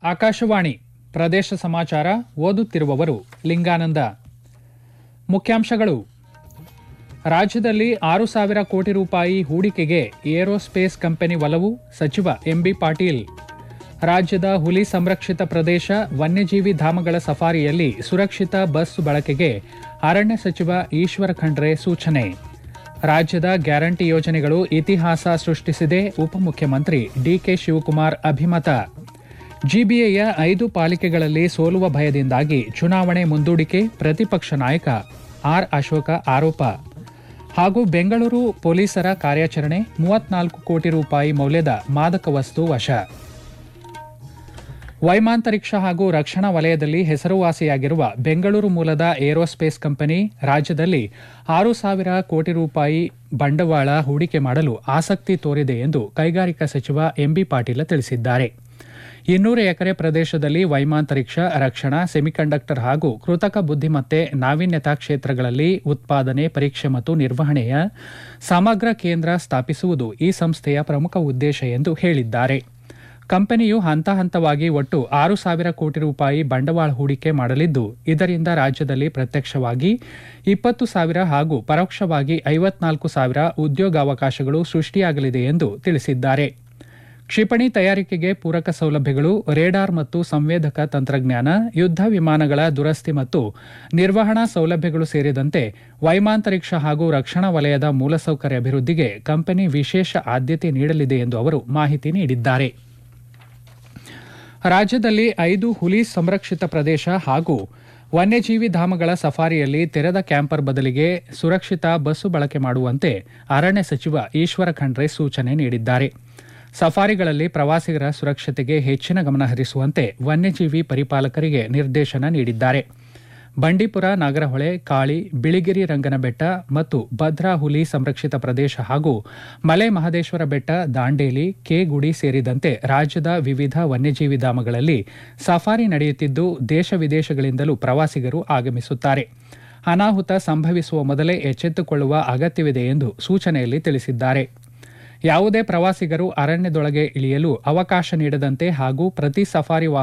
ಆಕಾಶವಾಣಿ ಪ್ರದೇಶ ಸಮಾಚಾರ ಓದುತ್ತಿರುವವರು ಲಿಂಗಾನಂದ. ಮುಖ್ಯಾಂಶಗಳು. ರಾಜ್ಯದಲ್ಲಿ 6,000 ಕೋಟಿ ರೂಪಾಯಿ ಹೂಡಿಕೆಗೆ ಏರೋಸ್ಪೇಸ್ ಕಂಪನಿ ಒಲವು, ಸಚಿವ ಎಂಬಿ ಪಾಟೀಲ್. ರಾಜ್ಯದ ಹುಲಿ ಸಂರಕ್ಷಿತ ಪ್ರದೇಶ ವನ್ಯಜೀವಿ ಧಾಮಗಳ ಸಫಾರಿಯಲ್ಲಿ ಸುರಕ್ಷಿತ ಬಸ್ ಬಳಕೆಗೆ ಅರಣ್ಯ ಸಚಿವ ಈಶ್ವರ ಖಂಡ್ರೆ ಸೂಚನೆ. ರಾಜ್ಯದ ಗ್ಯಾರಂಟಿ ಯೋಜನೆಗಳು ಇತಿಹಾಸ ಸೃಷ್ಟಿಸಿದೆ, ಉಪಮುಖ್ಯಮಂತ್ರಿ ಡಿಕೆ ಶಿವಕುಮಾರ್ ಅಭಿಮತ. ಜಿಬಿಎಯ 5 ಪಾಲಿಕೆಗಳಲ್ಲಿ ಸೋಲುವ ಭಯದಿಂದಾಗಿ ಚುನಾವಣೆ ಮುಂದೂಡಿಕೆ, ಪ್ರತಿಪಕ್ಷ ನಾಯಕ ಆರ್ ಅಶೋಕ ಆರೋಪ. ಹಾಗೂ ಬೆಂಗಳೂರು ಪೊಲೀಸರ ಕಾರ್ಯಾಚರಣೆ, 34 ಕೋಟಿ ರೂಪಾಯಿ ಮೌಲ್ಯದ ಮಾದಕ ವಸ್ತು ವಶ. ವೈಮಾಂತರಿಕ್ಷ ಹಾಗೂ ರಕ್ಷಣಾ ವಲಯದಲ್ಲಿ ಹೆಸರುವಾಸಿಯಾಗಿರುವ ಬೆಂಗಳೂರು ಮೂಲದ ಏರೋಸ್ಪೇಸ್ ಕಂಪನಿ ರಾಜ್ಯದಲ್ಲಿ 6,000 ಕೋಟಿ ರೂಪಾಯಿ ಬಂಡವಾಳ ಹೂಡಿಕೆ ಮಾಡಲು ಆಸಕ್ತಿ ತೋರಿದೆ ಎಂದು ಕೈಗಾರಿಕಾ ಸಚಿವ ಎಂಬಿ ಪಾಟೀಲ ತಿಳಿಸಿದ್ದಾರೆ. 200 ಎಕರೆ ಪ್ರದೇಶದಲ್ಲಿ ವೈಮಾಂತರಿಕ್ಷ, ರಕ್ಷಣಾ, ಸೆಮಿಕಂಡಕ್ಟರ್ ಹಾಗೂ ಕೃತಕ ಬುದ್ಧಿಮತ್ತೆ, ನಾವೀನ್ಯತಾ ಕ್ಷೇತ್ರಗಳಲ್ಲಿ ಉತ್ಪಾದನೆ, ಪರೀಕ್ಷೆ ಮತ್ತು ನಿರ್ವಹಣೆಯ ಸಮಗ್ರ ಕೇಂದ್ರ ಸ್ಥಾಪಿಸುವುದು ಈ ಸಂಸ್ಥೆಯ ಪ್ರಮುಖ ಉದ್ದೇಶ ಎಂದು ಹೇಳಿದ್ದಾರೆ. ಕಂಪನಿಯು ಹಂತ ಹಂತವಾಗಿ ಒಟ್ಟು 6,000 ಕೋಟಿ ರೂಪಾಯಿ ಬಂಡವಾಳ ಹೂಡಿಕೆ ಮಾಡಲಿದ್ದು, ಇದರಿಂದ ರಾಜ್ಯದಲ್ಲಿ ಪ್ರತ್ಯಕ್ಷವಾಗಿ 20,000 ಹಾಗೂ ಪರೋಕ್ಷವಾಗಿ 54,000 ಉದ್ಯೋಗಾವಕಾಶಗಳು ಸೃಷ್ಟಿಯಾಗಲಿದೆ ಎಂದು ತಿಳಿಸಿದ್ದಾರೆ. ಕ್ಷಿಪಣಿ ತಯಾರಿಕೆಗೆ ಪೂರಕ ಸೌಲಭ್ಯಗಳು, ರೇಡಾರ್ ಮತ್ತು ಸಂವೇದಕ ತಂತ್ರಜ್ಞಾನ, ಯುದ್ಧ ವಿಮಾನಗಳ ದುರಸ್ತಿ ಮತ್ತು ನಿರ್ವಹಣಾ ಸೌಲಭ್ಯಗಳು ಸೇರಿದಂತೆ ವೈಮಾಂತರಿಕ್ಷ ಹಾಗೂ ರಕ್ಷಣಾ ವಲಯದ ಮೂಲಸೌಕರ್ಯ ಅಭಿವೃದ್ಧಿಗೆ ಕಂಪನಿ ವಿಶೇಷ ಆದ್ಯತೆ ನೀಡಲಿದೆ ಎಂದು ಅವರು ಮಾಹಿತಿ ನೀಡಿದ್ದಾರೆ. ರಾಜ್ಯದಲ್ಲಿ 5 ಹುಲಿ ಸಂರಕ್ಷಿತ ಪ್ರದೇಶ ಹಾಗೂ ವನ್ಯಜೀವಿ ಧಾಮಗಳ ಸಫಾರಿಯಲ್ಲಿ ತೆರೆದ ಕ್ಯಾಂಪರ್ ಬದಲಿಗೆ ಸುರಕ್ಷಿತ ಬಸ್ಸು ಬಳಕೆ ಮಾಡುವಂತೆ ಅರಣ್ಯ ಸಚಿವ ಈಶ್ವರ ಖಂಡ್ರೆ ಸೂಚನೆ ನೀಡಿದ್ದಾರೆ. ಸಫಾರಿಗಳಲ್ಲಿ ಪ್ರವಾಸಿಗರ ಸುರಕ್ಷತೆಗೆ ಹೆಚ್ಚಿನ ಗಮನ ಹರಿಸುವಂತೆ ವನ್ಯಜೀವಿ ಪರಿಪಾಲಕರಿಗೆ ನಿರ್ದೇಶನ ನೀಡಿದ್ದಾರೆ. ಬಂಡೀಪುರ, ನಾಗರಹೊಳೆ, ಕಾಳಿ, ಬಿಳಿಗಿರಿ ರಂಗನಬೆಟ್ಟ ಮತ್ತು ಭದ್ರಾ ಹುಲಿ ಸಂರಕ್ಷಿತ ಪ್ರದೇಶ ಹಾಗೂ ಮಲೆ ಮಹದೇಶ್ವರ ಬೆಟ್ಟ, ದಾಂಡೇಲಿ, ಕೆ-ಗುಡಿ ಸೇರಿದಂತೆ ರಾಜ್ಯದ ವಿವಿಧ ವನ್ಯಜೀವಿ ಧಾಮಗಳಲ್ಲಿ ಸಫಾರಿ ನಡೆಯುತ್ತಿದ್ದು, ದೇಶ ವಿದೇಶಗಳಿಂದಲೂ ಪ್ರವಾಸಿಗರು ಆಗಮಿಸುತ್ತಾರೆ. ಅನಾಹುತ ಸಂಭವಿಸುವ ಮೊದಲೇ ಎಚ್ಚೆತ್ತುಕೊಳ್ಳುವ ಅಗತ್ಯವಿದೆ ಎಂದು ಸೂಚನೆಯಲ್ಲಿ ತಿಳಿಸಿದ್ದಾರೆ. ಯಾವುದೇ ಪ್ರವಾಸಿಗರು ಅರಣ್ಯದೊಳಗೆ ಇಳಿಯಲು ಅವಕಾಶ ನೀಡದಂತೆ ಹಾಗೂ ಪ್ರತಿ ಸಫಾರಿ